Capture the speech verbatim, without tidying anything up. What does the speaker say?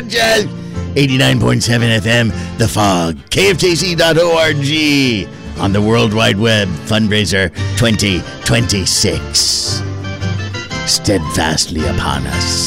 Just eighty-nine point seven F M, The Fog, K F J C dot org, on the World Wide Web, fundraiser twenty twenty-six. Steadfastly upon us.